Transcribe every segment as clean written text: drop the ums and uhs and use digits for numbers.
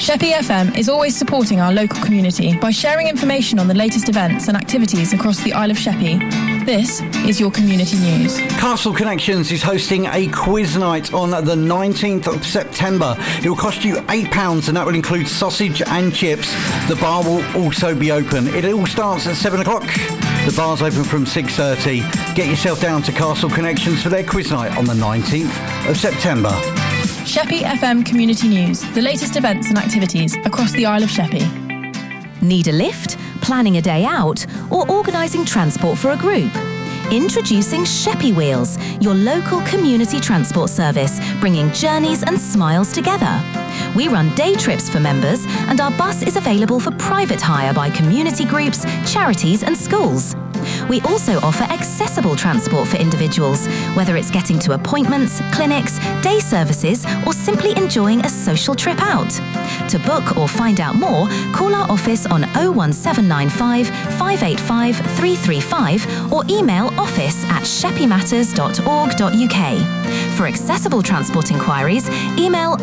Sheppey FM is always supporting our local community by sharing information on the latest events and activities across the Isle of Sheppey. This is your community news. Castle Connections is hosting a quiz night on the 19th of September. It will cost you £8 and that will include sausage and chips. The bar will also be open. It all starts at 7 o'clock. The bar's open from 6:30. Get yourself down to Castle Connections for their quiz night on the 19th of September. Sheppey FM Community News, the latest events and activities across the Isle of Sheppey. Need a lift, planning a day out, or organising transport for a group? Introducing Sheppey Wheels, your local community transport service, bringing journeys and smiles together. We run day trips for members, and our bus is available for private hire by community groups, charities and schools. We also offer accessible transport for individuals, whether it's getting to appointments, clinics, day services, or simply enjoying a social trip out. To book or find out more, call our office on 01795 585 335 or email office@sheppeymatters.org.uk. For accessible transport inquiries, email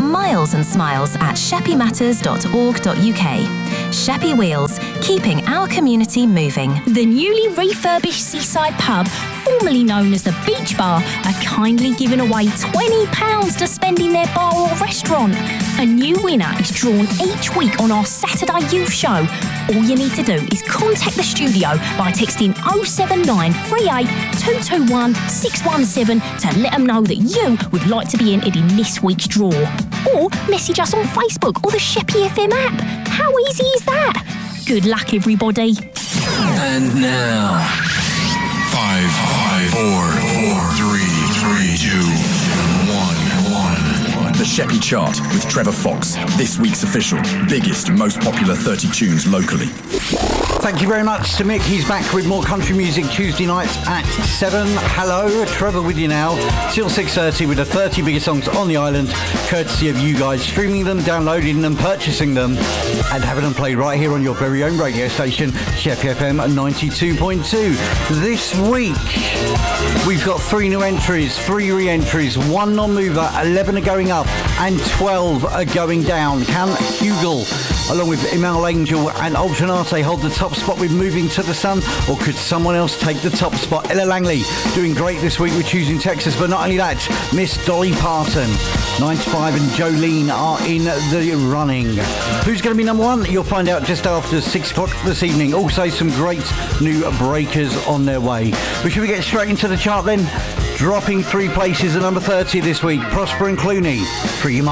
milesandsmiles@sheppeymatters.org.uk. Sheppey Wheels, keeping our community moving. The newly refurbished Seaside Pub, formerly known as the Beach Bar, are kindly giving away £20 to spend in their bar or restaurant. A new winner is drawn each week on our Saturday Youth Show. All you need to do is contact the studio by texting 07938 221 617 to let them know that you would like to be entered in this week's draw. Or message us on Facebook or the Sheppey FM app. How easy is that? Good luck, everybody. And now, 5, 4, 3, 2, 1. The Sheppey Chart with Trevor Fox. This week's official, biggest and most popular 30 tunes locally. Thank you very much to Mick. He's back with more country music Tuesday nights at 7. Hello, Trevor with you now. Till 6:30 with the 30 biggest songs on the island, courtesy of you guys streaming them, downloading them, purchasing them, and having them played right here on your very own radio station, Sheppey FM 92.2. This week, we've got 3 new entries, 3 re-entries, 1 non-mover, 11 are going up, and 12 are going down. Can Hugel, along with Imal Angel and Alternate, hold the top spot with Moving to the Sun, or could someone else take the top spot? Ella Langley doing great this week with Choosing Texas, but not only that, Miss Dolly Parton, 95 and Jolene are in the running. Who's going to be number 1? You'll find out just after 6 o'clock this evening. Also some great new breakers on their way. But should we get straight into the chart then? Dropping 3 places at number 30 this week, Prosper and Clooney, Free Your Mind.